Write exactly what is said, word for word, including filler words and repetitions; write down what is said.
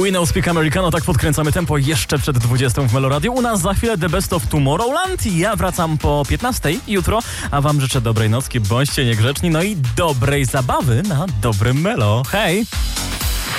We Now Speak Americano, tak podkręcamy tempo jeszcze przed dwudziestą w Meloradiu. U nas za chwilę The Best of Tomorrowland. Ja wracam po piętnastej jutro, a wam życzę dobrej nocki, bądźcie niegrzeczni, no i dobrej zabawy na dobrym Melo. Hej!